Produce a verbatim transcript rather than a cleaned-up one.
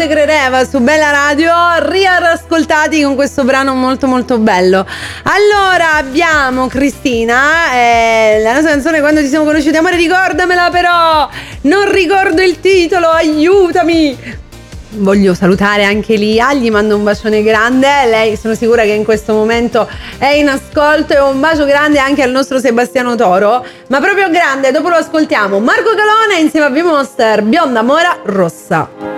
te credeva su Bella Radio, riascoltati con questo brano molto molto bello. Allora abbiamo Cristina, eh, la nostra canzone Quando ci siamo conosciuti, amore ricordamela però, non ricordo il titolo, aiutami. Voglio salutare anche Lia, gli mando un bacione grande, lei sono sicura che in questo momento è in ascolto, e un bacio grande anche al nostro Sebastiano Toro, ma proprio grande. Dopo lo ascoltiamo Marco Calone insieme a V-Monster, Bionda Mora Rossa.